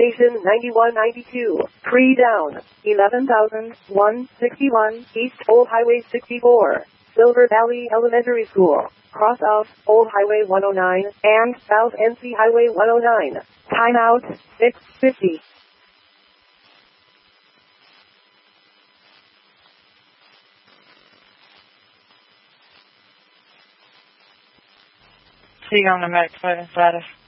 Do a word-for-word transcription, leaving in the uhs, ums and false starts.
station ninety-one ninety-two, pre-down, eleven thousand one hundred sixty-one, East Old Highway sixty-four, Silver Valley Elementary School, cross out Old Highway one oh nine, and South N C Highway one oh nine. Timeout, six fifty. See you on the next Friday.